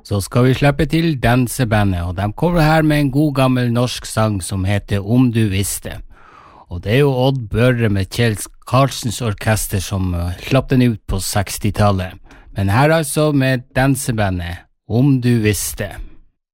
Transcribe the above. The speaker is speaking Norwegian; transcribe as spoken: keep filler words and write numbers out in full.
Så skal vi slippe til dansebandet, og de kommer her med en god gammel norsk sang som heter Om du visste. Og det er jo Odd Børre med Kjell Karlsens orkester som slapp den ut på sekstitallet. Men her altså med dansebandet Om du visste.